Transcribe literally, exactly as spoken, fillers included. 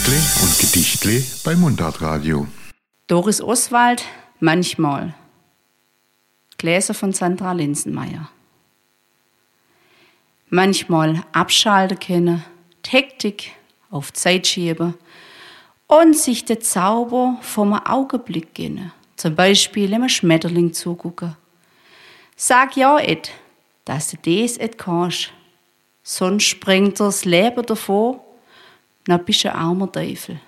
Geschichtle und Gedichtle bei Mundartradio. Doris Oswald, manchmal. Gläser von Sandra Linsenmeier. Manchmal abschalten können, die Hektik auf Zeit schieben und sich der Zauber vom Augenblick gönnen. Zum Beispiel einem Schmetterling zugucken. Sag ja et, dass du des et kannst. Sonst springt das Leben davor, dann bist du ein armer Teufel.